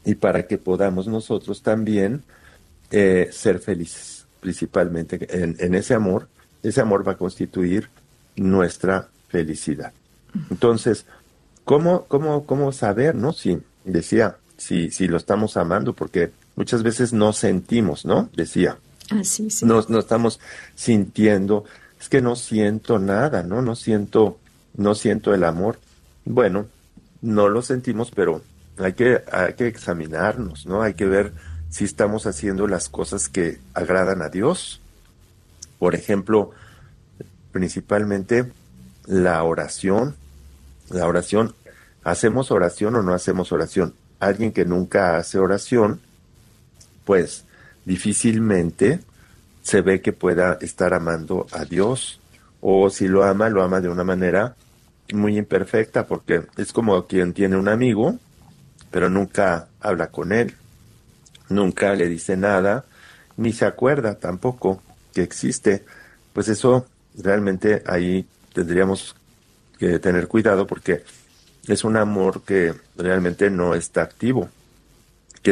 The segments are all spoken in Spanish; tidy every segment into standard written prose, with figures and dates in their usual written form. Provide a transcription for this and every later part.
y para que podamos nosotros también ser felices, principalmente en ese amor. Ese amor va a constituir nuestra felicidad. Entonces, ¿cómo saber, no? Si, decía, si lo estamos amando, porque muchas veces no sentimos, ¿no? Decía, Así, sí. no estamos sintiendo, es que no siento nada, ¿no? No siento el amor. Bueno, no lo sentimos, pero hay que examinarnos, ¿no? Hay que ver si estamos haciendo las cosas que agradan a Dios. Por ejemplo, principalmente la oración. La oración, ¿hacemos oración o no hacemos oración? Alguien que nunca hace oración, pues difícilmente se ve que pueda estar amando a Dios. O si lo ama de una manera muy imperfecta, porque es como quien tiene un amigo, pero nunca habla con él, nunca le dice nada, ni se acuerda tampoco que existe. Pues eso realmente ahí tendríamos que tener cuidado porque es un amor que realmente no está activo, que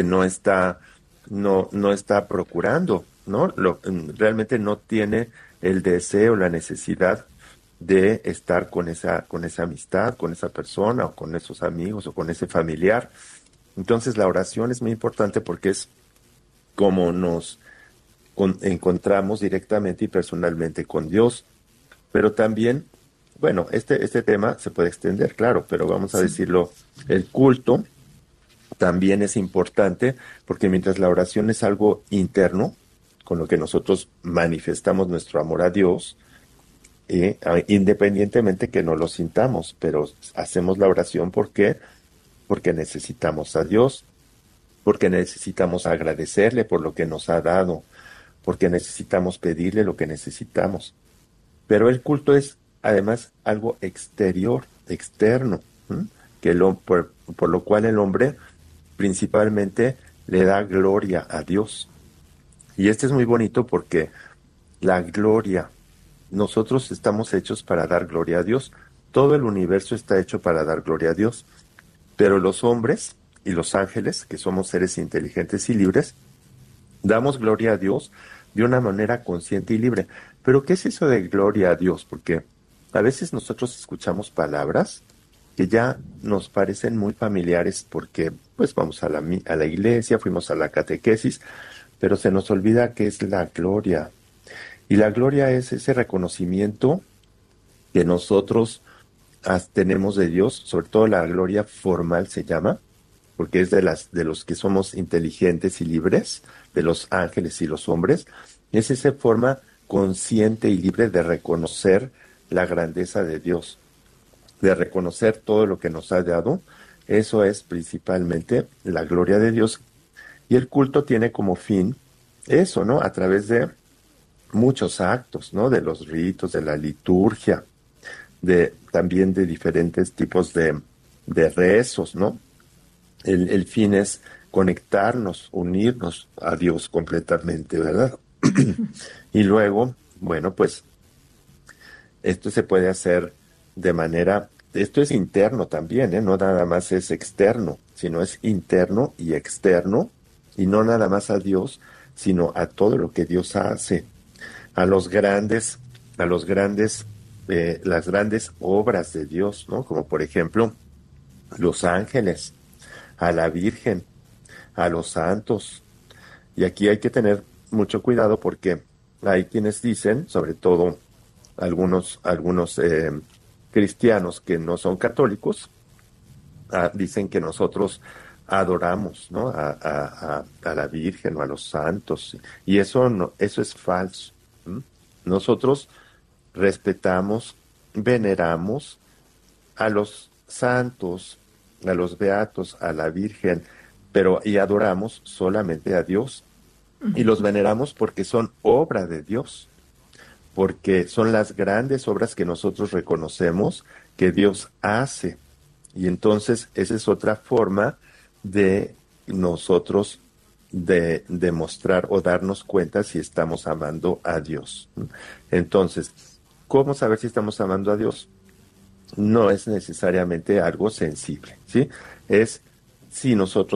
no está procurando, ¿no? Realmente no tiene el deseo, la necesidad de estar con esa amistad, con esa persona, o con esos amigos, o con ese familiar. Entonces la oración es muy importante porque es como nos encontramos directamente y personalmente con Dios. Pero también, bueno, este tema se puede extender, claro, pero vamos a Sí. decirlo, el culto también es importante porque mientras la oración es algo interno, con lo que nosotros manifestamos nuestro amor a Dios, independientemente que no lo sintamos, pero hacemos la oración porque necesitamos a Dios, porque necesitamos agradecerle por lo que nos ha dado, porque necesitamos pedirle lo que necesitamos. Pero el culto es además algo exterior, externo, ¿m? Por lo cual el hombre principalmente le da gloria a Dios. Y este es muy bonito porque la gloria, nosotros estamos hechos para dar gloria a Dios. Todo el universo está hecho para dar gloria a Dios. Pero los hombres y los ángeles, que somos seres inteligentes y libres, damos gloria a Dios de una manera consciente y libre. Pero ¿qué es eso de gloria a Dios? Porque a veces nosotros escuchamos palabras que ya nos parecen muy familiares porque pues vamos a a la iglesia, fuimos a la catequesis, pero se nos olvida que es la gloria. Y la gloria es ese reconocimiento que nosotros tenemos de Dios, sobre todo la gloria formal se llama, porque es de los que somos inteligentes y libres, de los ángeles y los hombres, es esa forma consciente y libre de reconocer la grandeza de Dios, de reconocer todo lo que nos ha dado. Eso es principalmente la gloria de Dios. Y el culto tiene como fin eso, ¿no? A través de muchos actos, ¿no? De los ritos, de la liturgia, también de diferentes tipos de rezos, ¿no? El fin es conectarnos, unirnos a Dios completamente, ¿verdad? Y luego, bueno, pues esto se puede hacer esto es interno también, ¿eh? No nada más es externo, sino es interno y externo, y no nada más a Dios, sino a todo lo que Dios hace, a los grandes, a los grandes, las grandes obras de Dios, ¿no? Como por ejemplo, los ángeles, a la Virgen, a los santos. Y aquí hay que tener mucho cuidado porque hay quienes dicen, sobre todo algunos cristianos que no son católicos, dicen que nosotros adoramos, ¿no? A la Virgen o a los santos. Y eso no, eso es falso. ¿M? Nosotros respetamos, veneramos a los santos, a los beatos, a la Virgen, pero y adoramos solamente a Dios. Y los veneramos porque son obra de Dios, porque son las grandes obras que nosotros reconocemos que Dios hace. Y entonces esa es otra forma de nosotros de demostrar o darnos cuenta si estamos amando a Dios. Entonces, ¿cómo saber si estamos amando a Dios? No es necesariamente algo sensible, ¿sí? Es si nosotros